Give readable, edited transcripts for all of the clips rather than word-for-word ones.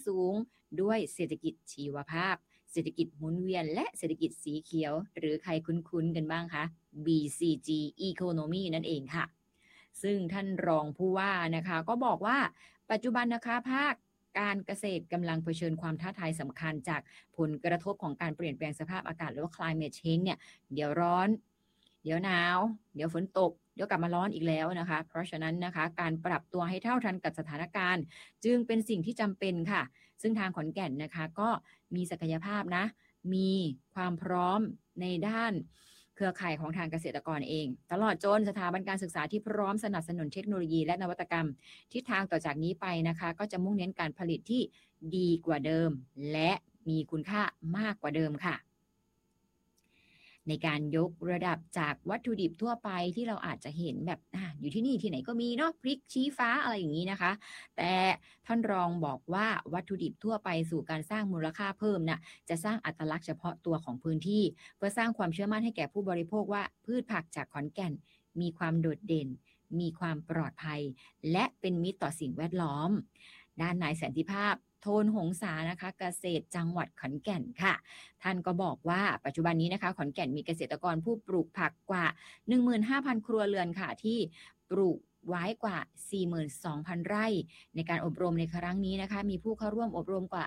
สูงด้วยเศรษฐกิจชีวภาพเศรษฐกิจหมุนเวียนและเศรษฐกิจสีเขียวหรือใครคุ้นๆกันบ้างคะ BCG Economy นั่นเองค่ะซึ่งท่านรองผู้ว่านะคะก็บอกว่าปัจจุบันนะคะภาคการเกษตรกำลังเผชิญความท้าทายสำคัญจากผลกระทบของการเปลี่ยนแปลงสภาพอากาศหรือว่า climate change เนี่ยเดี๋ยวร้อนเดี๋ยวหนาวเดี๋ยวฝนตกเดี๋ยวกลับมาร้อนอีกแล้วนะคะเพราะฉะนั้นนะคะการปรับตัวให้เท่าทันกับสถานการณ์จึงเป็นสิ่งที่จำเป็นค่ะซึ่งทางขอนแก่นนะคะก็มีศักยภาพนะมีความพร้อมในด้านเครือข่ายของทางเกษตรกรเองตลอดจนสถาบันการศึกษาที่พร้อมสนับสนุนเทคโนโลยีและนวัตกรรมทิศทางต่อจากนี้ไปนะคะก็จะมุ่งเน้นการผลิตที่ดีกว่าเดิมและมีคุณค่ามากกว่าเดิมค่ะในการยกระดับจากวัตถุดิบทั่วไปที่เราอาจจะเห็นแบบอยู่ที่นี่ที่ไหนก็มีเนาะพริกชี้ฟ้าอะไรอย่างนี้นะคะแต่ท่านรองบอกว่าวัตถุดิบทั่วไปสู่การสร้างมูลค่าเพิ่มนะจะสร้างอัตลักษณ์เฉพาะตัวของพื้นที่เพื่อสร้างความเชื่อมั่นให้แก่ผู้บริโภคว่าพืชผักจากขอนแก่นมีความโดดเด่นมีความปลอดภัยและเป็นมิตรต่อสิ่งแวดล้อมด้านนายสันติภาพโทนหงษานะคะเกษตรจังหวัดขอนแก่นค่ะท่านก็บอกว่าปัจจุบันนี้นะคะขอนแก่นมีเกษตรกรผู้ปลูกผักกว่า 15,000 ครัวเรือนค่ะที่ปลูกไว้กว่า 42,000 ไร่ในการอบรมในครั้งนี้นะคะมีผู้เข้าร่วมอบรมกว่า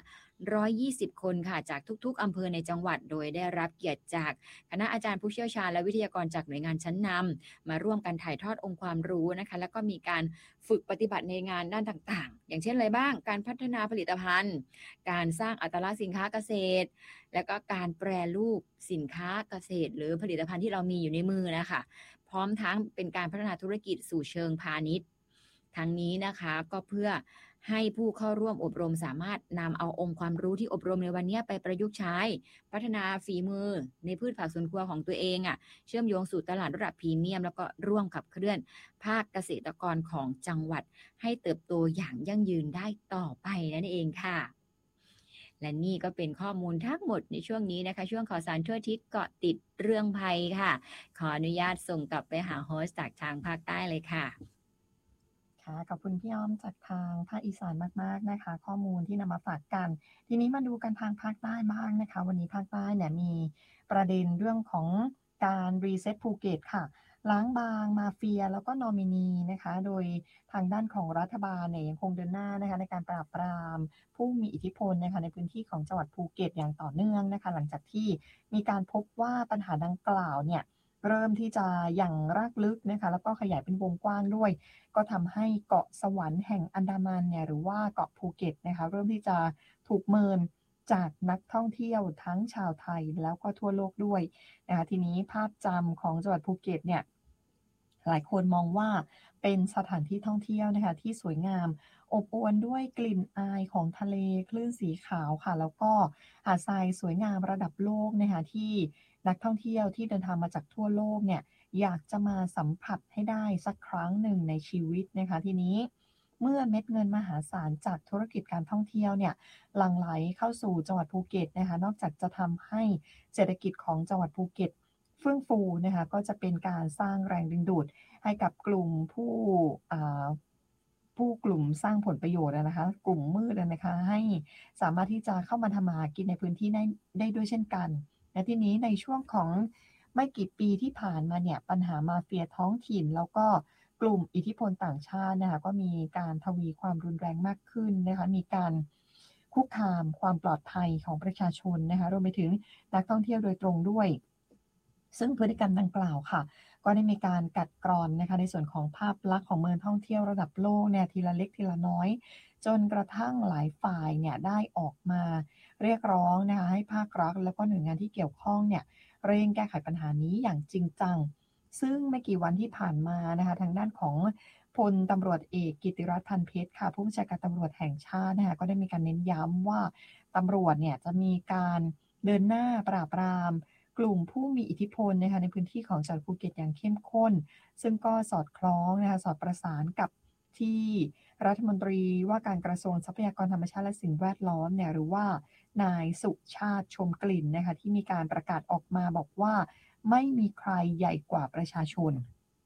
120 คนค่ะจากทุกๆอำเภอในจังหวัดโดยได้รับเกียรติจากคณะอาจารย์ผู้เชี่ยวชาญและวิทยากรจากหน่วยงานชั้นนำมาร่วมกันถ่ายทอดองค์ความรู้นะคะแล้วก็มีการฝึกปฏิบัติในงานด้านต่างๆอย่างเช่นอะไรบ้างการพัฒนาผลิตภัณฑ์การสร้างอัตลักษณ์สินค้าเกษตรและก็การแปรรูปสินค้าเกษตรหรือผลิตภัณฑ์ที่เรามีอยู่ในมือนะคะพร้อมทั้งเป็นการพัฒนาธุรกิจสู่เชิงพาณิชย์ทั้งนี้นะคะก็เพื่อให้ผู้เข้าร่วมอบรมสามารถนำเอาองค์ความรู้ที่อบรมในวันนี้ไปประยุกต์ใช้พัฒนาฝีมือในพืชผักสวนครัวของตัวเองเชื่อมโยงสู่ตลาดระดับพรีเมียมแล้วก็ร่วมขับเคลื่อนภาคเกษตรกรของจังหวัดให้เติบโตอย่างยั่งยืนได้ต่อไปนั่นเองค่ะและนี่ก็เป็นข้อมูลทั้งหมดในช่วงนี้นะคะช่วงข่าวสารทั่วอาทิศเกาะติดเรื่องภัยค่ะขออนุญาตส่งกลับไปหาโฮสต์จากทางภาคใต้เลยค่ะค่ะขอบคุณพี่อ้อมจากทางภาคอีสานมากๆนะคะข้อมูลที่นำมาฝากกันทีนี้มาดูกันทางภาคใต้บ้างนะคะวันนี้ภาคใต้เนี่ยมีประเด็นเรื่องของการรีเซ็ตภูเก็ตค่ะล้างบางมาเฟียแล้วก็นอมินีนะคะโดยทางด้านของรัฐบาลเนี่ยยังคงเดินหน้านะคะในการปราบปรามผู้มีอิทธิพลนะคะในพื้นที่ของจังหวัดภูเก็ตอย่างต่อเนื่องนะคะหลังจากที่มีการพบว่าปัญหาดังกล่าวเนี่ยเริ่มที่จะอย่างรากลึกนะคะแล้วก็ขยายเป็นวงกว้างด้วยก็ทำให้เกาะสวรรค์แห่งอันดามันเนี่ยหรือว่าเกาะภูเก็ตนะคะเริ่มที่จะถูกเมินจากนักท่องเที่ยวทั้งชาวไทยแล้วก็ทั่วโลกด้วยนะคะทีนี้ภาพจำของจังหวัดภูเก็ตเนี่ยหลายคนมองว่าเป็นสถานที่ท่องเที่ยวนะคะที่สวยงามอบอวลด้วยกลิ่นอายของทะเลคลื่นสีขาวค่ะแล้วก็หาดทรายสวยงามระดับโลกนะคะที่นักท่องเที่ยวที่เดินทางมาจากทั่วโลกเนี่ยอยากจะมาสัมผัสให้ได้สักครั้งหนึ่งในชีวิตนะคะทีนี้เมื่อเม็ดเงินมหาศาลจากธุรกิจการท่องเที่ยวเนี่ยหลั่งไหลเข้าสู่จังหวัดภูเก็ตนะคะนอกจากจะทำให้เศรษฐกิจของจังหวัดภูเก็ตเฟื่องฟูนะคะก็จะเป็นการสร้างแรงดึงดูดให้กับกลุ่มผู้กลุ่มสร้างผลประโยชน์นะคะกลุ่มมืดนะคะให้สามารถที่จะเข้ามาทำมาหากินในพื้นที่ได้ด้วยเช่นกันและทีนี้ในช่วงของไม่กี่ปีที่ผ่านมาเนี่ยปัญหามาเฟียท้องถิ่นแล้วก็กลุ่มอิทธิพลต่างชาตินะคะก็มีการทวีความรุนแรงมากขึ้นนะคะมีการคุกคามความปลอดภัยของประชาชนนะคะรวมไปถึงนักท่องเที่ยวโดยตรงด้วยซึ่งพฤติกรรมดังกล่าวค่ะก็ได้มีการกัดกร่อนนะคะในส่วนของภาพลักษณ์ของเมืองท่องเที่ยวระดับโลกเนี่ยทีละเล็กทีละน้อยจนกระทั่งหลายฝ่ายเนี่ยได้ออกมาเรียกร้องนะคะให้ภาครัฐแล้วก็หน่วยงานที่เกี่ยวข้องเนี่ยเร่งแก้ไขปัญหานี้อย่างจริงจังซึ่งไม่กี่วันที่ผ่านมานะคะทางด้านของพลตำรวจเอกกิติรัตน์พันเพชรค่ะผู้บัญชาการตำรวจแห่งชาตินะคะก็ได้มีการเน้นย้ำว่าตำรวจเนี่ยจะมีการเดินหน้าปราบปรามกลุ่มผู้มีอิทธิพลนะคะในพื้นที่ของจังหวัดภูเก็ตอย่างเข้มข้นซึ่งก็สอดคล้องนะคะสอดประสานกับที่รัฐมนตรีว่าการกระทรวงทรัพยากรธรรมชาติและสิ่งแวดล้อมเนี่ยหรือว่านายสุชาติชมกลิ่นนะคะที่มีการประกาศออกมาบอกว่าไม่มีใครใหญ่กว่าประชาชน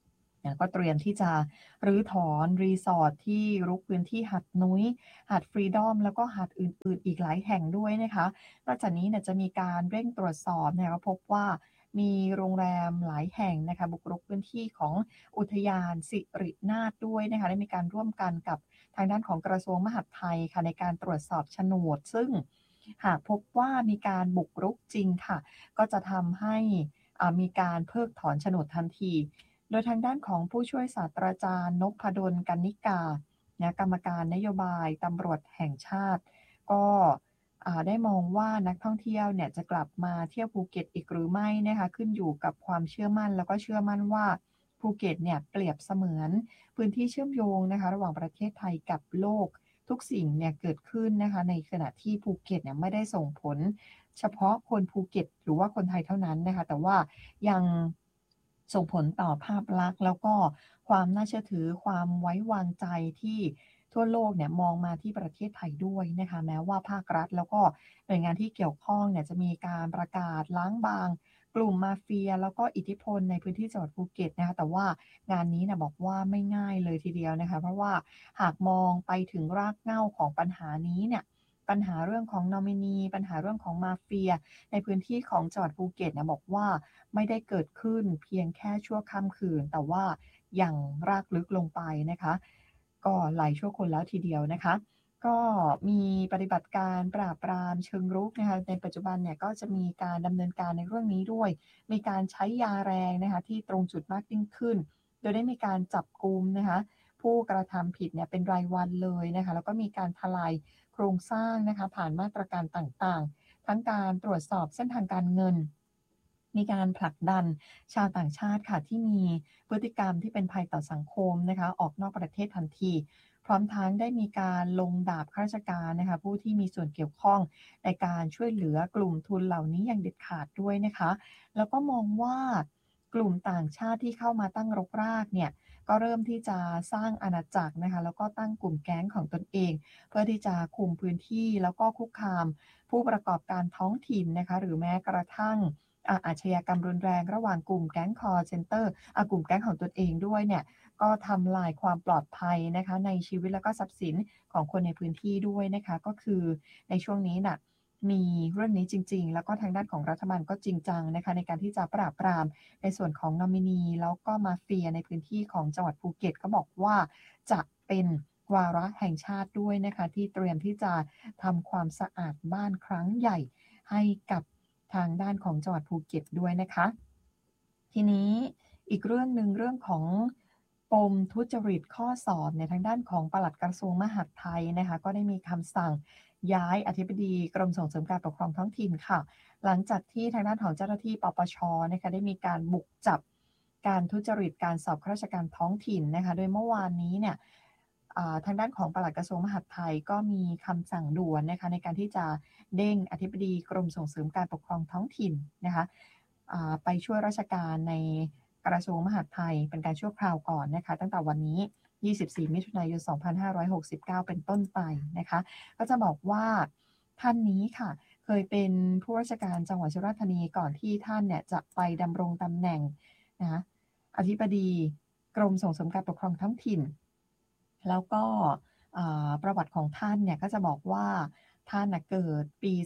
ก็เตรียมที่จะรื้อถอนรีสอร์ทที่รุกพื้นที่หาดนุ้ยหาดฟรีดอมแล้วก็หาดอื่นๆอีกหลายแห่งด้วยนะคะนอกจากนี้เนี่ยจะมีการเร่งตรวจสอบนะคะพบว่ามีโรงแรมหลายแห่งนะคะบุกรุกพื้นที่ของอุทยานสิรินาถด้วยนะคะได้มีการร่วมกันกับทางด้านของกระทรวงมหาดไทยค่ะในการตรวจสอบโฉนดซึ่งหากพบว่ามีการบุกรุกจริงค่ะก็จะทำให้มีการเพิกถอนโฉนดทันทีโดยทางด้านของผู้ช่วยศาสตราจารย์นพดลกนิกากรรมการนโยบายตำรวจแห่งชาติก็ได้มองว่านักท่องเที่ยวเนี่ยจะกลับมาเที่ยวภูเก็ตอีกหรือไม่นะคะขึ้นอยู่กับความเชื่อมั่นแล้วก็เชื่อมั่นว่าภูเก็ตเนี่ยเปรียบเสมือนพื้นที่เชื่อมโยงนะคะระหว่างประเทศไทยกับโลกทุกสิ่งเนี่ยเกิดขึ้นนะคะในขณะที่ภูเก็ตเนี่ยไม่ได้ส่งผลเฉพาะคนภูเก็ตหรือว่าคนไทยเท่านั้นนะคะแต่ว่ายังส่งผลต่อภาพลักษณ์แล้วก็ความน่าเชื่อถือความไว้วางใจที่ทั่วโลกเนี่ยมองมาที่ประเทศไทยด้วยนะคะแม้ว่าภาครัฐแล้วก็หน่วยงานที่เกี่ยวข้องเนี่ยจะมีการประกาศล้างบางกลุ่มมาเฟียแล้วก็อิทธิพลในพื้นที่จังหวัดภูเก็ตนะคะแต่ว่างานนี้เนี่ยบอกว่าไม่ง่ายเลยทีเดียวนะคะเพราะว่าหากมองไปถึงรากเหง้าของปัญหานี้เนี่ยปัญหาเรื่องของนอมินีปัญหาเรื่องของมาเฟียในพื้นที่ของจังหวัดภูเก็ตเนี่ยบอกว่าไม่ได้เกิดขึ้นเพียงแค่ชั่วค่ำคืนแต่ว่าอย่างรากลึกลงไปนะคะก็หลายชั่วคนแล้วทีเดียวนะคะก็มีปฏิบัติการปราบปรามเชิงรุกนะคะในปัจจุบันเนี่ยก็จะมีการดำเนินการในเรื่องนี้ด้วยมีการใช้ยาแรงนะคะที่ตรงจุดมากยิ่งขึ้นโดยได้มีการจับกุมนะคะผู้กระทำผิดเนี่ยเป็นรายวันเลยนะคะแล้วก็มีการทลายโครงสร้างนะคะผ่านมาตรการต่างๆทั้งการตรวจสอบเส้นทางการเงินมีการผลักดันชาวต่างชาติค่ะที่มีพฤติกรรมที่เป็นภัยต่อสังคมนะคะออกนอกประเทศทันทีพร้อมทั้งได้มีการลงดาบข้าราชการนะคะผู้ที่มีส่วนเกี่ยวข้องในการช่วยเหลือกลุ่มทุนเหล่านี้อย่างเด็ดขาดด้วยนะคะแล้วก็มองว่ากลุ่มต่างชาติที่เข้ามาตั้งรกรากเนี่ยก็เริ่มที่จะสร้างอาณาจักรนะคะแล้วก็ตั้งกลุ่มแก๊งของตนเองเพื่อที่จะคุมพื้นที่แล้วก็คุกคามผู้ประกอบการท้องถิ่นนะคะหรือแม้กระทั่งอาชญากรรมรุนแรงระหว่างกลุ่มแก๊งคอร์เซนเตอร์กลุ่มแก๊งของตนเองด้วยเนี่ยก็ทำลายความปลอดภัยนะคะในชีวิตและก็ทรัพย์สินของคนในพื้นที่ด้วยนะคะก็คือในช่วงนี้น่ะมีเรื่องนี้จริงๆแล้วก็ทางด้านของรัฐบาลก็จริงจังนะคะในการที่จะปราบปรามในส่วนของนอมินีแล้วก็มาเฟียในพื้นที่ของจังหวัดภูเก็ตก็บอกว่าจะเป็นวาระแห่งชาติด้วยนะคะที่เตรียมที่จะทำความสะอาดบ้านครั้งใหญ่ให้กับทางด้านของจังหวัดภูเก็ตด้วยนะคะทีนี้อีกเรื่องหนึ่งเรื่องของปมทุจริตข้อสอบในทางด้านของปลัดกระทรวงมหาดไทยนะคะก็ได้มีคำสั่งย้ายอธิบดีกรมส่งเสริมการปกครองท้องถิ่นค่ะหลังจากที่ทางด้านของเจ้าหน้าที่ปปชนะคะได้มีการบุกจับการทุจริตการสอบข้าราชการท้องถิ่นนะคะโดยเมื่อวานนี้เนี่ยทางด้านของปลัดกระทรวงมหาดไทยก็มีคำสั่งด่วนนะคะในการที่จะเด้งอธิบดีกรมส่งเสริมการปกครองท้องถิ่นนะคะไปช่วยราชการในกระทรวงมหาดไทยเป็นการชั่วคราวก่อนนะคะตั้งแต่วันนี้24มิถุนายน2569เป็นต้นไปนะคะก็จะบอกว่าท่านนี้ค่ะเคยเป็นผู้ราชการจังหวัดสุราษฎร์ธานีก่อนที่ท่านเนี่ยจะไปดำรงตำแหน่งนะคะอธิบดีกรมส่งเสริมการปกครองท้องถิ่นแล้วก็ประวัติของท่านเนี่ยก็จะบอกว่าท่านเกิดปี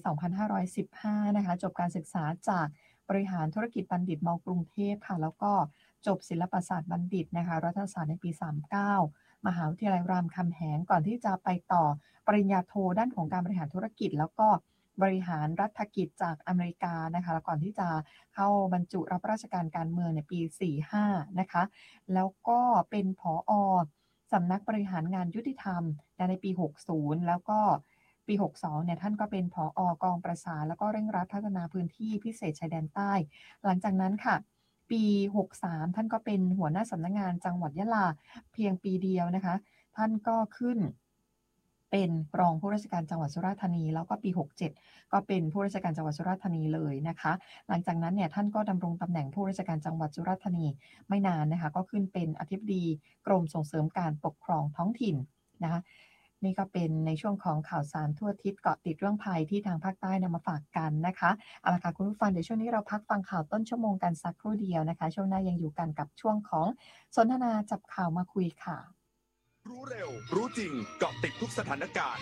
2515นะคะจบการศึกษาจากบริหารธุรกิจบัณฑิตมกรุงเทพค่ะแล้วก็จบศิลปศาสตร์บัณฑิตนะคะรัฐศาสตร์ในปี39มหาวิทยาลัยรามคำแหงก่อนที่จะไปต่อปริญญาโทด้านของการบริหารธุรกิจแล้วก็บริหารรัฐกิจจากอเมริกานะคะแล้วก่อนที่จะเข้าบรรจุรับราชการการเมืองในปี45นะคะแล้วก็เป็นผอ.สำนักบริหารงานยุติธรรมในปี60แล้วก็ปี62เนี่ยท่านก็เป็นผอกองประสานแล้วก็เร่งรัดพัฒนาพื้นที่พิเศษชายแดนใต้หลังจากนั้นค่ะปี63ท่านก็เป็นหัวหน้าสำนักงานจังหวัดยะลาเพียงปีเดียวนะคะท่านก็ขึ้นเป็นรองผู้ราชการจังหวัดสุราษฎร์ธานีแล้วก็ปี67ก็เป็นผู้ราชการจังหวัดสุราษฎร์ธานีเลยนะคะหลังจากนั้นเนี่ยท่านก็ดำรงตำแหน่งผู้ราชการจังหวัดสุราษฎร์ธานีไม่นานนะคะก็ขึ้นเป็นอธิบดีกรมส่งเสริมการปกครองท้องถิ่นนะคะนี่ก็เป็นในช่วงของข่าวสารทั่วทิศเกาะติดเรื่องภัยที่ทางภาคใต้นำมาฝากกันนะคะเอาละค่ะคุณผู้ฟังเดี๋ยวช่วงนี้เราพักฟังข่าวต้นชั่วโมงกันสักครู่เดียวนะคะช่วงหน้ายังอยู่กันกับช่วงของสนทนาจับข่าวมาคุยค่ะรู้เร็วรู้จริงเกาะติดทุกสถานการณ์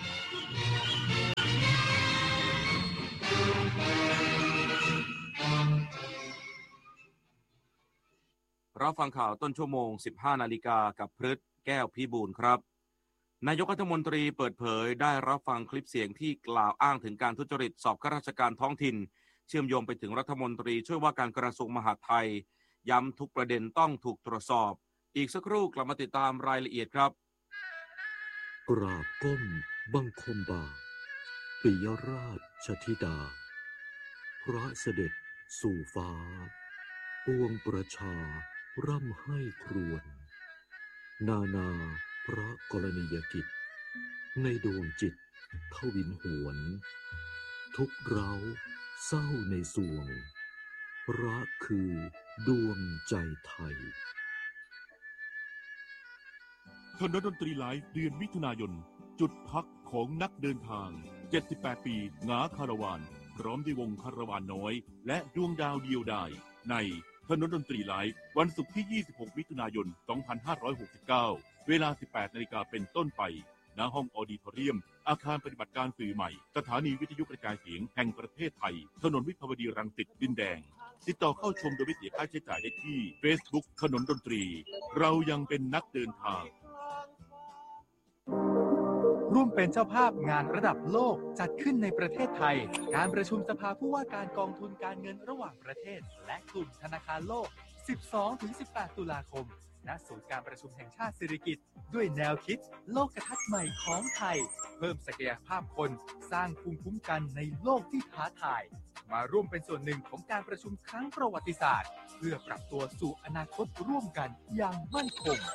รับฟังข่าวต้นชั่วโมง 15 นาฬิกากับพฤทธิ์แก้วพิบูลครับนายกรัฐมนตรีเปิดเผยได้รับฟังคลิปเสียงที่กล่าวอ้างถึงการทุจริตสอบข้าราชการท้องถิ่นเชื่อมโยงไปถึงรัฐมนตรีช่วยว่าการกระทรวงมหาดไทยย้ำทุกประเด็นต้องถูกตรวจสอบอีกสักครู่กลับมาติดตามรายละเอียดครับกราบก้มบังคมบาทปิยราชธิดาพระเสด็จสู่ฟ้าปวงประชาร่ำให้ครวญนานาพระกรณียกิจในดวงจิตทวินหวนทุกเร้าเศร้าในสวงรักคือดวงใจไทยคณะดนตรีไลฟ์เดือนมิถุนายนจุดพักของนักเดินทาง78ปีหงาคาราวานพร้อมด้วยวงคาราวานน้อยและดวงดาวเดียวดายในคณะดนตรีไลฟ์วันศุกร์ที่26มิถุนายน2569เวลา 18 นาฬิกาเป็นต้นไปณห้องออดิทอเรียมอาคารปฏิบัติการสื่อใหม่สถานีวิทยุกระจายเสียงแห่งประเทศไทยถนนวิภาวดีรังสิตดินแดงติดต่อเข้าชมโดยไม่เสียค่าใช้จ่ายได้ที่ Facebook ถนนดนตรีเรายังเป็นนักเดินทางร่วมเป็นเจ้าภาพงานระดับโลกจัดขึ้นในประเทศไทยการประชุมสภาผู้ว่าการกองทุนการเงินระหว่างประเทศและกลุ่มธนาคารโลก 12-18 ตุลาคมณศูนย์การประชุมแห่งชาติสิริกิติ์ด้วยแนวคิดโลกทัศน์ใหม่ของไทยเพิ่มศักยภาพคนสร้างภูมิคุ้มกันในโลกที่ท้าทายมาร่วมเป็นส่วนหนึ่งของการประชุมครั้งประวัติศาสตร์เพื่อปรับตัวสู่อนาคตร่วมกันอย่างมั่นคง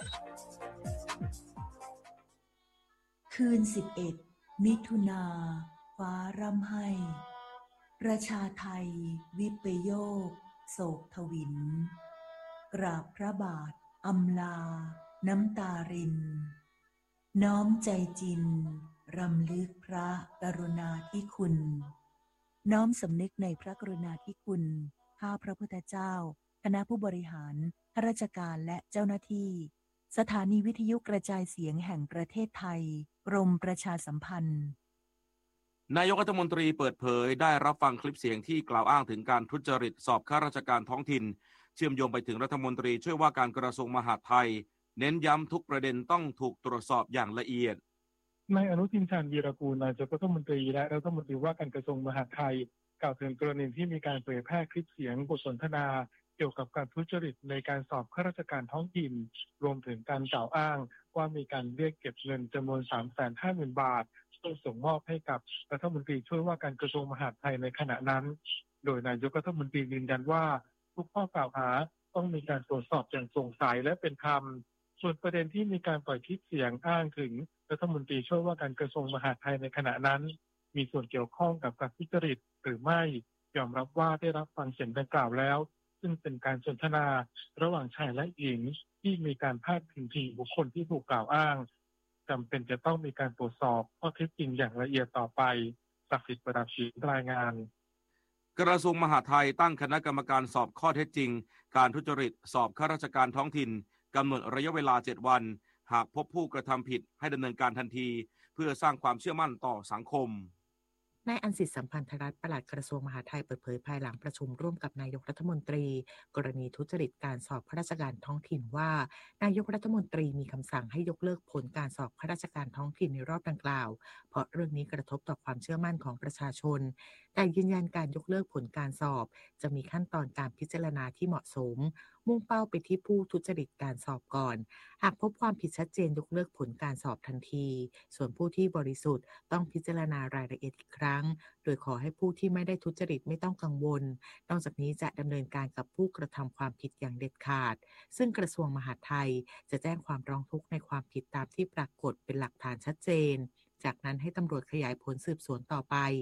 คืน11มิถุนาฟ้าร่ำไห้ประชาไทยวิปโยคโศกทวินกราบพระบาทอำลาน้ำตารินน้อมใจจินรำลึกพระกรุณาธิคุณน้อมสำนึกในพระกรุณาธิคุณข้าพระพุทธเจ้าคณะผู้บริหารข้าราชการและเจ้าหน้าที่สถานีวิทยุกระจายเสียงแห่งประเทศไทยกรมประชาสัมพันธ์นายกรัฐมนตรีเปิดเผยได้รับฟังคลิปเสียงที่กล่าวอ้างถึงการทุจริตสอบข้าราชการท้องถิ่นเชื่อมโยงไปถึงรัฐมนตรีช่วยว่าการกระทรวงมหาดไทยเน้นย้ำทุกประเด็นต้องถูกตรวจสอบอย่างละเอียดนายอนุทินชาญวีรกูลนายกรัฐมนตรีและรัฐมนตรีว่าการกระทรวงมหาดไทยกล่าวถึงกรณีที่มีการเผยแพร่คลิปเสียงบทสนทนาเกี่ยวกับการทุจริตในการสอบข้าราชการท้องถิ่นรวมถึงการกล่าวอ้างว่ามีการเรียกเก็บเงินจำนวน 350,000 บาทเพื่อส่งมอบให้กับรัฐมนตรีช่วยว่าการกระทรวงมหาดไทยในขณะนั้นโดยนายกรัฐมนตรียืนยันว่าทุกข้อกล่าวหาต้องมีการตรวจสอบอย่างโปร่งใสและเป็นธรรมส่วนประเด็นที่มีการปล่อยคลิปเสียงอ้างถึงรัฐมนตรีช่วยว่าการกระทรวงมหาดไทยในขณะนั้นมีส่วนเกี่ยวข้องกับการทุจริตหรือไม่ยอมรับว่าได้รับฟังเสียงดังกล่าวแล้วซึ่งเป็นการสนทนาระหว่างชายและหญิงที่มีการพาดพิงถึงบุคคลที่ถูกกล่าวอ้างจำเป็นจะต้องมีการตรวจสอบข้อเท็จจริงอย่างละเอียดต่อไปศักดิ์สิทธิ์ประดับศรีรายงานกระทรวงมหาดไทยตั้งคณะกรรมการสอบข้อเท็จจริงการทุจริตสอบข้าราชการท้องถิ่นกำหนดระยะเวลา7วันหากพบผู้กระทำผิดให้ดำเนินการทันทีเพื่อสร้างความเชื่อมั่นต่อสังคมนายอันสิทธิ์สัมพันธรัตน์ปลัดกระทรวงมหาดไทยเปิดเผยภายหลังประชุมร่วมกับนายกรัฐมนตรีกรณีทุจริตการสอบข้าราชการท้องถิ่นว่านายกรัฐมนตรีมีคำสั่งให้ยกเลิกผลการสอบข้าราชการท้องถิ่นในรอบดังกล่าวเพราะเรื่องนี้กระทบต่อความเชื่อมั่นของประชาชนแต่ยืนยันการยกเลิกผลการสอบจะมีขั้นตอนการพิจารณาที่เหมาะสมมุ่งเป้าไปที่ผู้ทุจริตการสอบก่อนหากพบความผิดชัดเจนยกเลิกผลการสอบทันทีส่วนผู้ที่บริสุทธิ์ต้องพิจารณารายละเอียดอีกครั้งโดยขอให้ผู้ที่ไม่ได้ทุจริตไม่ต้องกังวลนอกจากนี้จะดำเนินการกับผู้กระทำความผิดอย่างเด็ดขาดซึ่งกระทรวงมหาดไทยจะแจ้งความร้องทุกข์ในความผิดตามที่ปรากฏเป็นหลักฐานชัดเจนจากนั้นให้ตำรวจขยายผลสืบสวนต่อไป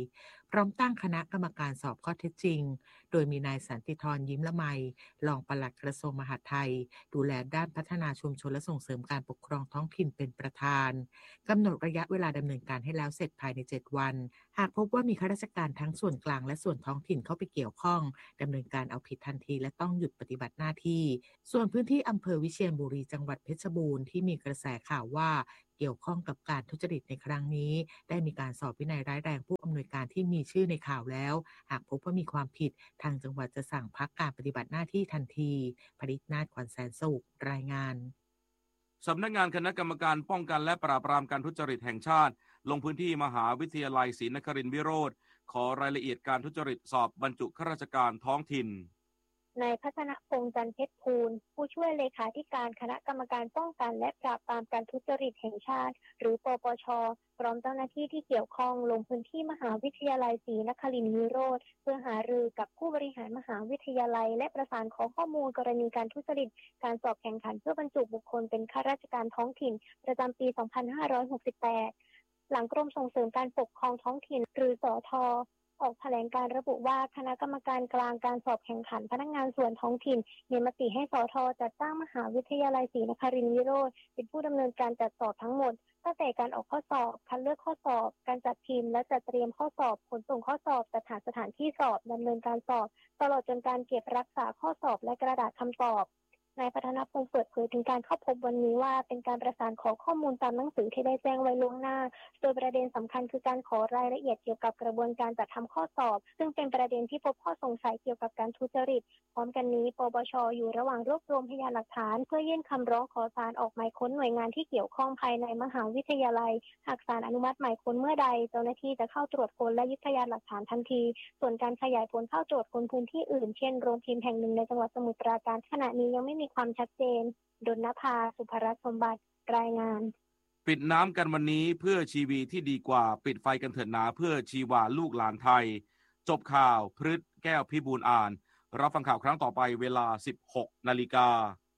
พร้อมตั้งคณะกรรมการสอบข้อเท็จจริงโดยมีนายสันติธรยิ้มละไมรองปลัดกระทรวงมหาดไทยดูแลด้านพัฒนาชุมชนและส่งเสริมการปกครองท้องถิ่นเป็นประธานกำหนดระยะเวลาดำเนินการให้แล้วเสร็จภายใน7วันหากพบว่ามีข้าราชการทั้งส่วนกลางและส่วนท้องถิ่นเข้าไปเกี่ยวข้องดำเนินการเอาผิดทันทีและต้องหยุดปฏิบัติหน้าที่ส่วนพื้นที่อำเภอวิเชียรบุรีจังหวัดเพชรบูรณ์ที่มีกระแสข่าวว่าเกี่ยวข้องกับการทุจริตในครั้งนี้ได้มีการสอบวินัยร้ายแรงผู้อำนวยการที่มีชื่อในข่าวแล้วหากพบว่ามีความผิดทางจังหวัดจะสั่งพักการปฏิบัติหน้าที่ทันทีผลิตนาถขวัญแสนสุขรายงานสำนักงานคณะกรรมการป้องกันและปราบปรามการทุจริตแห่งชาติลงพื้นที่มหาวิทยาลัยศรีนครินทรวิโรธขอรายละเอียดการทุจริตสอบบรรจุข้าราชการท้องถิ่นนายพัฒนพงษ์จันทร์เพชรภูลผู้ช่วยเลขาธิการคณะกรรมการป้องกันและปราบปรามการทุจริตแห่งชาติหรือปปช.พร้อมเจ้าหน้าที่ที่เกี่ยวข้องลงพื้นที่มหาวิทยาลัยศรีนครินทรวิโรธเพื่อหารือกับผู้บริหารมหาวิทยาลัยและประสานขอข้อมูลกรณีการทุจริตการสอบแข่งขันเพื่อบรรจุบุคคลเป็นข้าราชการท้องถิ่นประจำปี 2568 หลังกรมส่งเสริมการปกครองท้องถิ่นหรือสท.ออกแถลงการระบุว่าคณะกรรมการกลางการสอบแข่งขันพนักงานส่วนท้องถิ่นมีมติให้สท.จัดตั้งมหาวิทยาลัยศรีนครินทรวิโรธเป็นผู้ดำเนินการจัดสอบทั้งหมดตั้งแต่การออกข้อสอบคัดเลือกข้อสอบการจัดพิมพ์และจัดเตรียมข้อสอบขนส่งข้อสอบจัดหาสถานที่สอบดำเนินการสอบตลอดจนการเก็บรักษาข้อสอบและกระดาษคำตอบนายพัฒนพงษ์เปิดเผยถึงการเข้าพบวันนี้ว่าเป็นการประสานขอข้อมูลตามหนังสือที่ได้แจ้งไว้ล่วงหน้าโดยประเด็นสำคัญคือการขอรายละเอียดเกี่ยวกับกระบวนการจัดทำข้อสอบซึ่งเป็นประเด็นที่พบข้อสงสัยเกี่ยวกับการทุจริตพร้อมกันนี้ปปช.อยู่ระหว่างรวบรวมพยานหลักฐานเพื่อยื่นคำร้องขอศาลออกหมายค้นหน่วยงานที่เกี่ยวข้องภายในมหาวิทยาลัยหากศาลอนุมัติหมายค้นเมื่อใดเจ้าหน้าที่จะเข้าตรวจค้นและยึดพยานหลักฐานทันทีส่วนการขยายผลเข้าตรวจค้นพื้นที่อื่นเช่นโรงพิมพ์แห่งหนึ่งในจังหวัดสมุทรปราการขณะนี้ยังไม่มีความชัดเจนดลนภาสุภรัตน์สมบัติรายงานปิดน้ำกันวันนี้เพื่อชีวีที่ดีกว่าปิดไฟกันเถิดนาเพื่อชีวาลูกหลานไทยจบข่าวพฤษแก้วพิบูลอ่านรับฟังข่าวครั้งต่อไปเวลา 16 นาฬิกา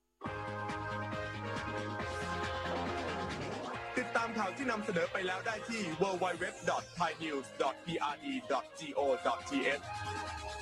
ติดตามข่าวที่นำเสนอไปแล้วได้ที่ www.thainews.prd.go.th